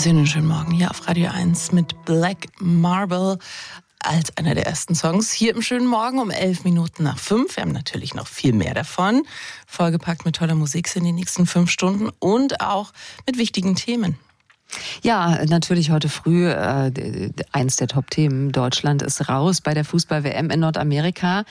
Einen schönen Morgen hier auf Radio 1 mit Black Marble als einer der ersten Songs. Hier im schönen Morgen um 5:11. Wir haben natürlich noch viel mehr davon. Vollgepackt mit toller Musik sind die nächsten 5 Stunden und auch mit wichtigen Themen. Ja, natürlich heute früh eins der Top-Themen. Deutschland ist raus bei der Fußball-WM in Nordamerika.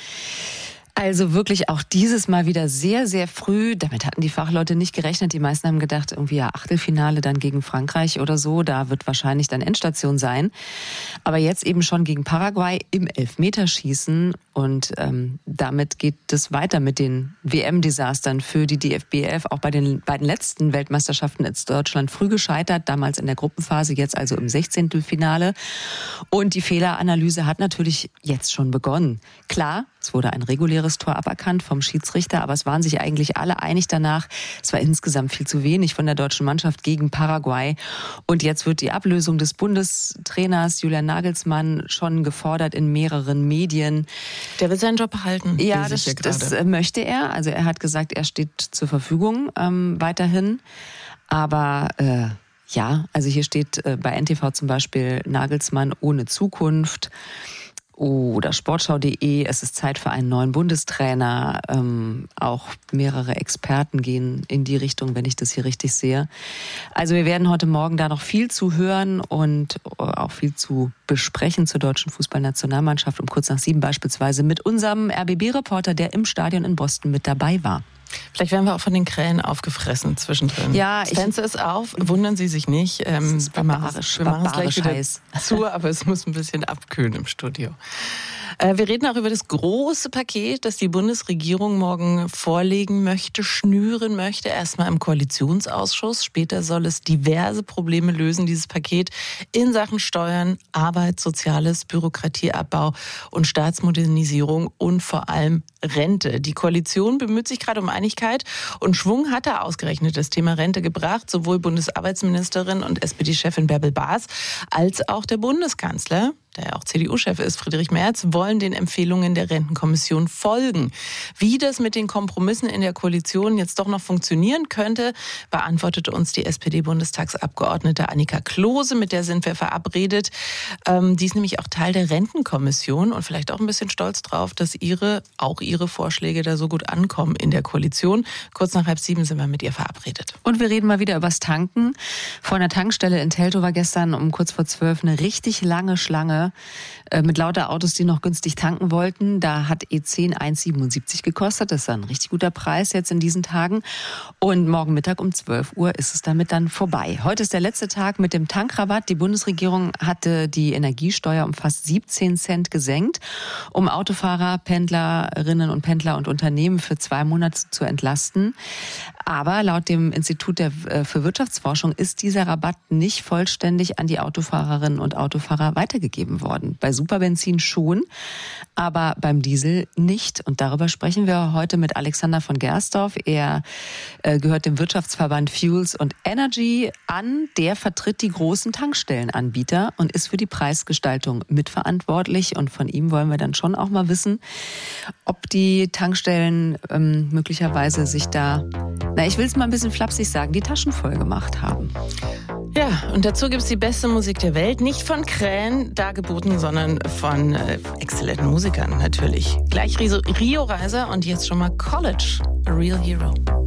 Also wirklich auch dieses Mal wieder sehr, sehr früh. Damit hatten die Fachleute nicht gerechnet. Die meisten haben gedacht, irgendwie ja Achtelfinale dann gegen Frankreich oder so. Da wird wahrscheinlich dann Endstation sein. Aber jetzt eben schon gegen Paraguay im Elfmeterschießen. Und damit geht es weiter mit den WM-Desastern für die DFB 11. Auch bei den beiden letzten Weltmeisterschaften ist Deutschland früh gescheitert. Damals in der Gruppenphase, jetzt also im 16. Finale. Und die Fehleranalyse hat natürlich jetzt schon begonnen. Klar, es wurde ein reguläres Tor aberkannt vom Schiedsrichter, aber es waren sich eigentlich alle einig danach. Es war insgesamt viel zu wenig von der deutschen Mannschaft gegen Paraguay. Und jetzt wird die Ablösung des Bundestrainers Julian Nagelsmann schon gefordert in mehreren Medien. Der will seinen Job behalten. Ja, das möchte er. Also er hat gesagt, er steht zur Verfügung weiterhin. Aber ja, also hier steht bei NTV zum Beispiel Nagelsmann ohne Zukunft. Oder Sportschau.de, es ist Zeit für einen neuen Bundestrainer. Auch mehrere Experten gehen in die Richtung, wenn ich das hier richtig sehe. Also wir werden heute Morgen da noch viel zu hören und auch viel zu besprechen zur deutschen Fußballnationalmannschaft. Um kurz nach 7 beispielsweise mit unserem RBB-Reporter, der im Stadion in Boston mit dabei war. Vielleicht werden wir auch von den Krähen aufgefressen zwischendrin. Ja, das Fenster ist auf, wundern Sie sich nicht. Wir machen es gleich wieder zu, aber es muss ein bisschen abkühlen im Studio. Wir reden auch über das große Paket, das die Bundesregierung morgen vorlegen möchte, schnüren möchte. Erstmal im Koalitionsausschuss. Später soll es diverse Probleme lösen, dieses Paket in Sachen Steuern, Arbeit, Soziales, Bürokratieabbau und Staatsmodernisierung und vor allem Rente. Die Koalition bemüht sich gerade um Einigkeit und Schwung hat da ausgerechnet das Thema Rente gebracht. Sowohl Bundesarbeitsministerin und SPD-Chefin Bärbel Baas als auch der Bundeskanzler, der ja auch CDU-Chef ist, Friedrich Merz, wollen den Empfehlungen der Rentenkommission folgen. Wie das mit den Kompromissen in der Koalition jetzt doch noch funktionieren könnte, beantwortete uns die SPD-Bundestagsabgeordnete Annika Klose, mit der sind wir verabredet. Die ist nämlich auch Teil der Rentenkommission und vielleicht auch ein bisschen stolz drauf, dass ihre Vorschläge da so gut ankommen in der Koalition. Kurz nach 6:30 sind wir mit ihr verabredet. Und wir reden mal wieder übers Tanken. Vor einer Tankstelle in Teltow war gestern um kurz vor 12 eine richtig lange Schlange mit lauter Autos, die noch günstig tanken wollten. Da hat E10 1,77 gekostet. Das ist ein richtig guter Preis jetzt in diesen Tagen. Und morgen Mittag um 12 Uhr ist es damit dann vorbei. Heute ist der letzte Tag mit dem Tankrabatt. Die Bundesregierung hatte die Energiesteuer um fast 17 Cent gesenkt, um Autofahrer, Pendlerinnen und Pendler und Unternehmen für 2 Monate zu entlasten. Aber laut dem Institut für Wirtschaftsforschung ist dieser Rabatt nicht vollständig an die Autofahrerinnen und Autofahrer weitergegeben worden. Bei Superbenzin schon, aber beim Diesel nicht. Und darüber sprechen wir heute mit Alexander von Gersdorf. Er gehört dem Wirtschaftsverband Fuels und Energy an. Der vertritt die großen Tankstellenanbieter und ist für die Preisgestaltung mitverantwortlich. Und von ihm wollen wir dann schon auch mal wissen, ob die Tankstellen möglicherweise sich da, ich will es mal ein bisschen flapsig sagen, die Taschen voll gemacht haben. Ja, und dazu gibt es die beste Musik der Welt. Nicht von Krähen dargeboten, sondern von exzellenten Musikern natürlich. Gleich Rio Reiser und jetzt schon mal College, A Real Hero.